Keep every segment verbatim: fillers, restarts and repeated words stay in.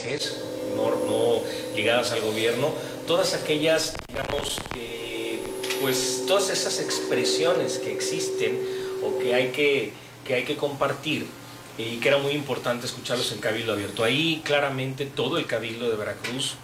es, no, no ligadas al gobierno, todas aquellas, digamos, eh, pues todas esas expresiones que existen o que hay que, que, hay que compartir, y que era muy importante escucharlos en Cabildo Abierto. Ahí claramente todo el Cabildo de Veracruz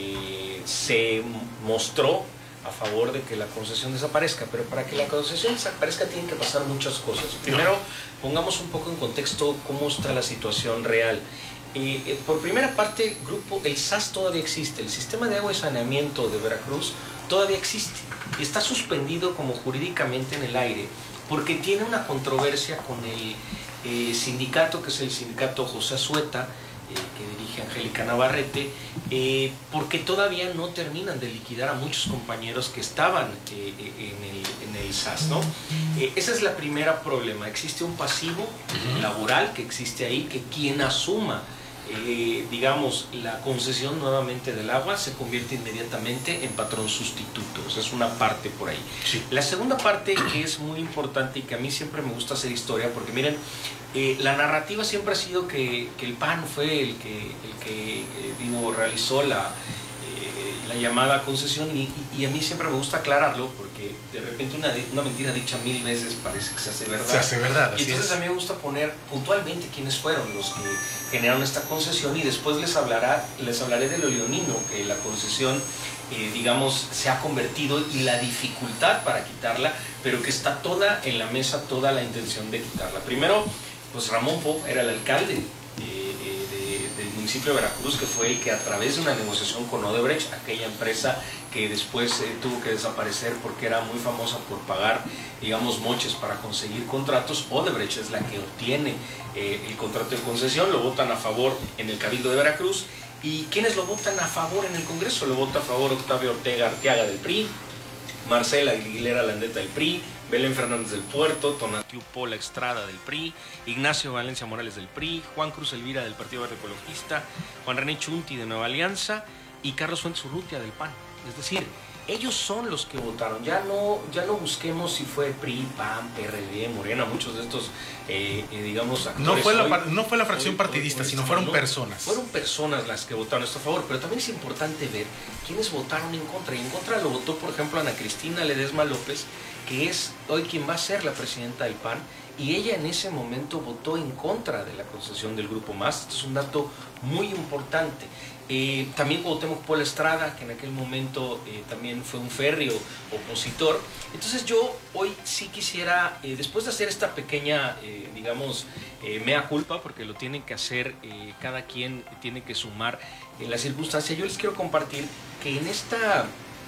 eh, se mostró a favor de que la concesión desaparezca, pero para que la concesión desaparezca tienen que pasar muchas cosas. Primero, pongamos un poco en contexto cómo está la situación real. Eh, eh, por primera parte, grupo, el S A S todavía existe, el Sistema de Agua y Saneamiento de Veracruz todavía existe, y está suspendido como jurídicamente en el aire, porque tiene una controversia con el eh, sindicato, que es el sindicato José Azueta, eh, que dirige Angélica Navarrete, eh, porque todavía no terminan de liquidar a muchos compañeros que estaban eh, en, el, en el S A S, ¿no? Eh, ese es la primera problema. Existe un pasivo laboral que existe ahí, que quien asuma Eh, digamos, la concesión nuevamente del agua se convierte inmediatamente en patrón sustituto. O sea, es una parte por ahí. Sí. La segunda parte, que es muy importante y que a mí siempre me gusta hacer historia, porque miren, eh, la narrativa siempre ha sido que, que el P A N fue el que, el que eh, digo, realizó la, eh, la llamada concesión, y, y a mí siempre me gusta aclararlo, porque de repente una, una mentira dicha mil veces parece que se hace verdad. Se hace verdad, y entonces es. a mí me gusta poner puntualmente quiénes fueron los que generaron esta concesión, y después les, hablará, les hablaré de lo leonino, que la concesión, eh, digamos, se ha convertido, y la dificultad para quitarla, pero que está toda en la mesa, toda la intención de quitarla. Primero, pues Ramón Po era el alcalde eh, de, del municipio de Veracruz, que fue el que, a través de una negociación con Odebrecht, aquella empresa que después eh, tuvo que desaparecer porque era muy famosa por pagar, digamos, moches para conseguir contratos. Odebrecht es la que obtiene eh, el contrato de concesión, lo votan a favor en el Cabildo de Veracruz. ¿Y quiénes lo votan a favor en el Congreso? Lo vota a favor Octavio Ortega Arteaga del P R I, Marcela Aguilera Landeta del P R I, Belén Fernández del Puerto, Tonatiu Pola Estrada del P R I, Ignacio Valencia Morales del P R I, Juan Cruz Elvira del Partido Verde Ecologista, Juan René Chunti de Nueva Alianza y Carlos Fuentes Urrutia del P A N. Es decir, ellos son los que votaron. Ya no, ya no busquemos si fue P R I, P A N, P R D, Morena, muchos de estos, eh, eh, digamos, actores. No fue, la, hoy, no fue la fracción hoy, partidista, hoy, hoy, sino fueron no, personas. Fueron personas las que votaron esto a favor, pero también es importante ver quiénes votaron en contra. Y en contra lo votó, por ejemplo, Ana Cristina Ledesma López, que es hoy quien va a ser la presidenta del P A N, y ella en ese momento votó en contra de la concesión del Grupo Más. Esto es un dato muy importante. Eh, también Cuauhtémoc Pola Estrada, que en aquel momento eh, también fue un férreo opositor. Entonces yo hoy sí quisiera, eh, después de hacer esta pequeña, eh, digamos, eh, mea culpa, porque lo tienen que hacer, eh, cada quien tiene que sumar en la circunstancia, yo les quiero compartir que en esta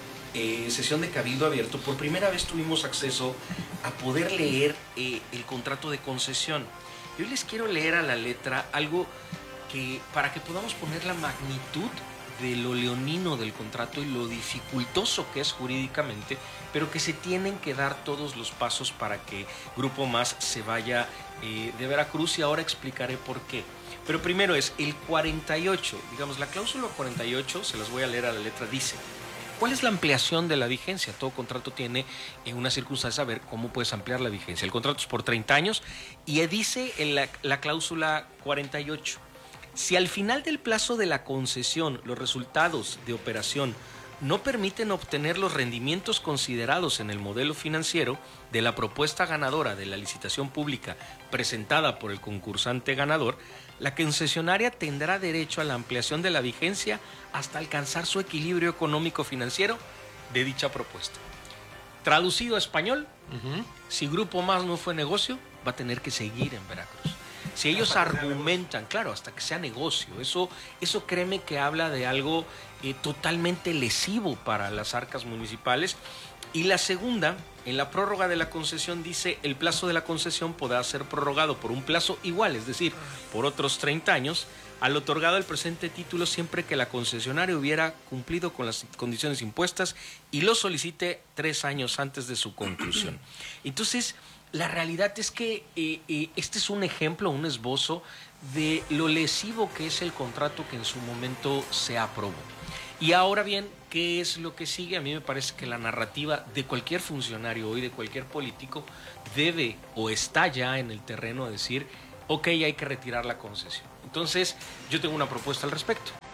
eh, sesión de Cabildo Abierto, por primera vez tuvimos acceso a poder leer eh, el contrato de concesión. Yo les quiero leer a la letra algo que, para que podamos poner la magnitud de lo leonino del contrato y lo dificultoso que es jurídicamente, pero que se tienen que dar todos los pasos para que Grupo Más se vaya eh, de Veracruz, y ahora explicaré por qué. Pero primero es el cuarenta y ocho, digamos, la cláusula cuarenta y ocho, se las voy a leer a la letra, dice: ¿cuál es la ampliación de la vigencia? Todo contrato tiene en una circunstancia a ver cómo puedes ampliar la vigencia. El contrato es por treinta años, y dice en la, la cláusula cuarenta y ocho, si al final del plazo de la concesión los resultados de operación no permiten obtener los rendimientos considerados en el modelo financiero de la propuesta ganadora de la licitación pública presentada por el concursante ganador, la concesionaria tendrá derecho a la ampliación de la vigencia hasta alcanzar su equilibrio económico-financiero de dicha propuesta. Traducido a español, uh-huh. Si Grupo Más no fue negocio, va a tener que seguir en Veracruz. Si ellos argumentan, claro, hasta que sea negocio, eso, eso créeme que habla de algo eh, totalmente lesivo para las arcas municipales. Y la segunda, en la prórroga de la concesión dice: el plazo de la concesión podrá ser prorrogado por un plazo igual, es decir, por otros treinta años, al otorgado el presente título, siempre que la concesionaria hubiera cumplido con las condiciones impuestas y lo solicite tres años antes de su conclusión. Entonces, la realidad es que eh, eh, este es un ejemplo, un esbozo de lo lesivo que es el contrato que en su momento se aprobó. Y ahora bien, ¿qué es lo que sigue? A mí me parece que la narrativa de cualquier funcionario hoy, de cualquier político, debe o está ya en el terreno de decir: ok, hay que retirar la concesión. Entonces, yo tengo una propuesta al respecto.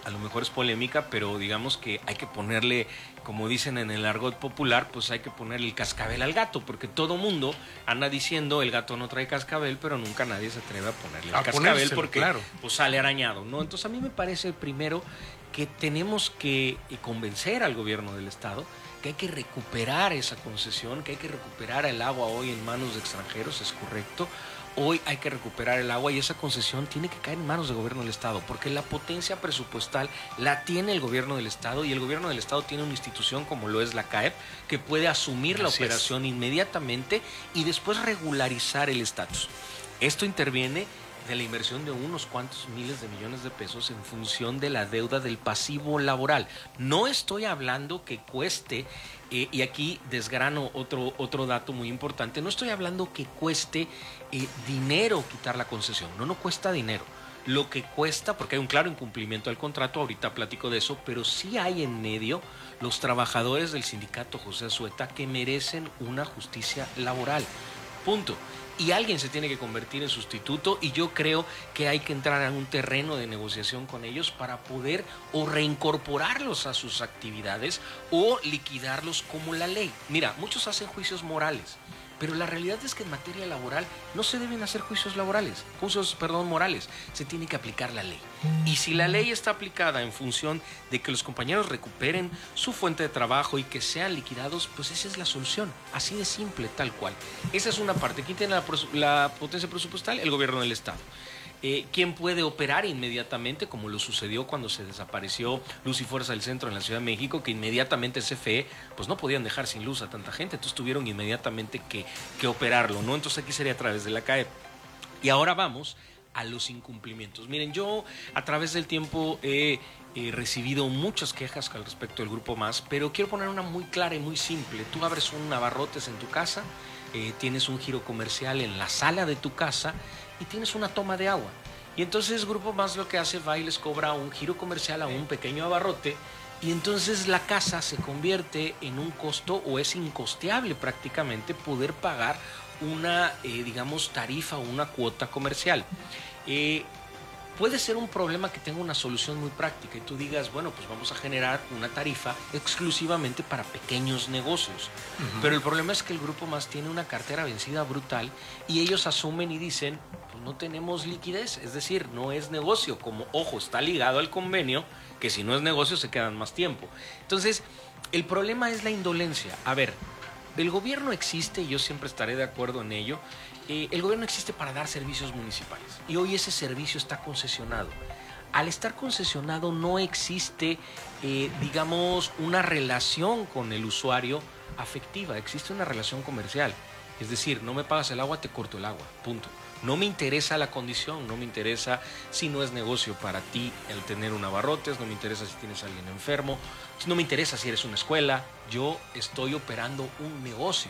a lo mejor es polémica, pero digamos que hay que ponerle, como dicen en el argot popular, pues hay que ponerle el cascabel al gato, porque todo mundo anda diciendo el gato no trae cascabel, pero nunca nadie se atreve a ponerle el a cascabel porque claro. pues sale arañado, ¿no? Entonces a mí me parece primero que tenemos que convencer al gobierno del estado que hay que recuperar esa concesión, que hay que recuperar el agua hoy en manos de extranjeros, es correcto. Hoy hay que recuperar el agua y esa concesión tiene que caer en manos del gobierno del estado, porque la potencia presupuestal la tiene el gobierno del estado y el gobierno del estado tiene una institución como lo es la C A E P que puede asumir la Así operación es. inmediatamente y después regularizar el estatus. Esto interviene de la inversión de unos cuantos miles de millones de pesos en función de la deuda del pasivo laboral. No estoy hablando que cueste, eh, y aquí desgrano otro, otro dato muy importante, no estoy hablando que cueste eh, dinero quitar la concesión, no, no cuesta dinero. Lo que cuesta, porque hay un claro incumplimiento del contrato, ahorita platico de eso, pero sí hay en medio los trabajadores del sindicato José Azueta que merecen una justicia laboral. Punto. Y alguien se tiene que convertir en sustituto y yo creo que hay que entrar en un terreno de negociación con ellos para poder o reincorporarlos a sus actividades o liquidarlos como la ley. Mira, muchos hacen juicios morales, pero la realidad es que en materia laboral no se deben hacer juicios laborales, juicios, perdón, morales, se tiene que aplicar la ley. Y si la ley está aplicada en función de que los compañeros recuperen su fuente de trabajo y que sean liquidados, pues esa es la solución, así de simple, tal cual. Esa es una parte. ¿Quién tiene la, la potencia presupuestal? El gobierno del estado. Eh, ¿Quién puede operar inmediatamente, como lo sucedió cuando se desapareció Luz y Fuerza del Centro en la Ciudad de México, que inmediatamente C F E, pues no podían dejar sin luz a tanta gente, entonces tuvieron inmediatamente que, que operarlo, ¿no? Entonces aquí sería a través de la C A E P. Y ahora vamos a los incumplimientos. Miren, yo a través del tiempo he eh, recibido muchas quejas al respecto del Grupo Más, pero quiero poner una muy clara y muy simple. Tú abres un abarrotes en tu casa, eh, tienes un giro comercial en la sala de tu casa y tienes una toma de agua. Y entonces Grupo Más lo que hace, va y les cobra un giro comercial a un pequeño abarrote y entonces la casa se convierte en un costo o es incosteable prácticamente poder pagar una, eh, digamos, tarifa o una cuota comercial. Eh, puede ser un problema que tenga una solución muy práctica y tú digas, bueno, pues vamos a generar una tarifa exclusivamente para pequeños negocios. Uh-huh. Pero el problema es que el Grupo Más tiene una cartera vencida brutal y ellos asumen y dicen, pues no tenemos liquidez, es decir, no es negocio, como, ojo, está ligado al convenio, que si no es negocio se quedan más tiempo. Entonces, el problema es la indolencia. A ver, el gobierno existe y yo siempre estaré de acuerdo en ello. Eh, el gobierno existe para dar servicios municipales y hoy ese servicio está concesionado. Al estar concesionado no existe, eh, digamos, una relación con el usuario afectiva, existe una relación comercial. Es decir, no me pagas el agua, te corto el agua, punto. No me interesa la condición, no me interesa si no es negocio para ti el tener un abarrotes, no me interesa si tienes a alguien enfermo, no me interesa si eres una escuela, yo estoy operando un negocio.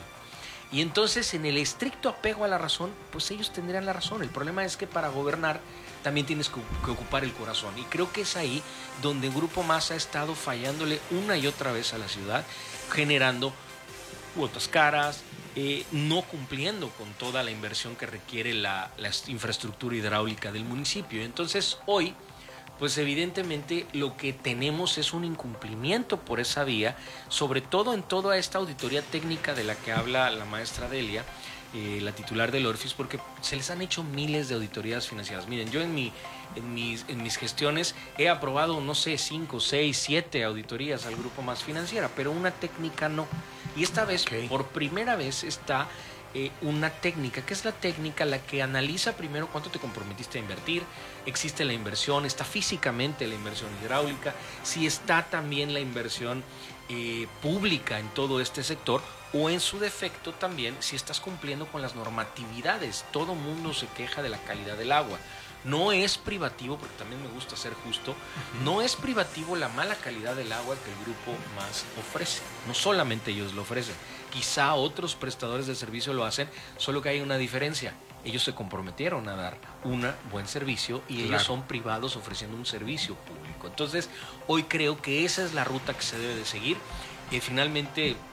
Y entonces en el estricto apego a la razón, pues ellos tendrían la razón. El problema es que para gobernar también tienes que, que ocupar el corazón. Y creo que es ahí donde el Grupo Más ha estado fallándole una y otra vez a la ciudad, generando cuotas caras, eh, no cumpliendo con toda la inversión que requiere la, la infraestructura hidráulica del municipio. Entonces hoy, pues evidentemente lo que tenemos es un incumplimiento por esa vía, sobre todo en toda esta auditoría técnica de la que habla la maestra Delia, eh, la titular del Orfis, porque se les han hecho miles de auditorías financieras. Miren, yo en, mi, en, mis, en mis gestiones he aprobado, no sé, cinco, seis, siete auditorías al Grupo Más Financiera, pero una técnica no. Y esta vez, okay, por primera vez está eh, una técnica, que es la técnica la que analiza primero cuánto te comprometiste a invertir, existe la inversión, está físicamente la inversión hidráulica, si está también la inversión eh, pública en todo este sector, o en su defecto también si estás cumpliendo con las normatividades. Todo mundo se queja de la calidad del agua. No es privativo, porque también me gusta ser justo, uh-huh. no es privativo la mala calidad del agua que el Grupo Más ofrece. No solamente ellos lo ofrecen, quizá otros prestadores de servicio lo hacen, solo que hay una diferencia. Ellos se comprometieron a dar un buen servicio y claro, ellos son privados ofreciendo un servicio público. Entonces, hoy creo que esa es la ruta que se debe de seguir. Y finalmente,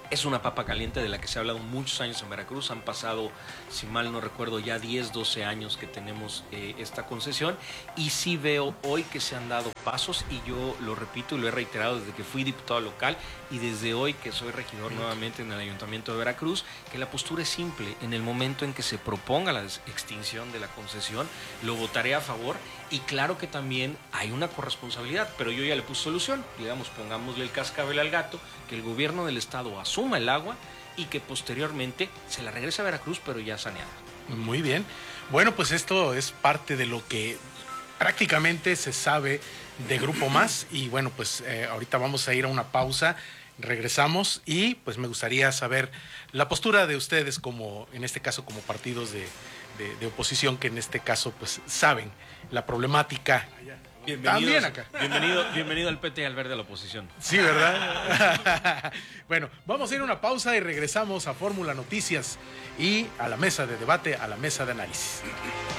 Es una papa caliente de la que se ha hablado muchos años en Veracruz. Han pasado, si mal no recuerdo, ya diez, doce años que tenemos eh, esta concesión. Y sí veo hoy que se han dado pasos, y yo lo repito y lo he reiterado desde que fui diputado local y desde hoy que soy regidor nuevamente en el Ayuntamiento de Veracruz, que la postura es simple. En el momento en que se proponga la extinción de la concesión, lo votaré a favor. Y claro que también hay una corresponsabilidad, pero yo ya le puse solución. Digamos, pongámosle el cascabel al gato, que el gobierno del estado asuma el agua y que posteriormente se la regrese a Veracruz, pero ya saneada. Muy bien. Bueno, pues esto es parte de lo que prácticamente se sabe de Grupo Más, y bueno, pues eh, ahorita vamos a ir a una pausa, regresamos, y pues me gustaría saber la postura de ustedes como, en este caso, como partidos de, de, de oposición, que en este caso pues saben la problemática. También acá. Bienvenido, bienvenido al P T, al verde de la oposición. Sí, ¿verdad? Bueno, vamos a ir a una pausa y regresamos a Fórmula Noticias y a la mesa de debate, a la mesa de análisis.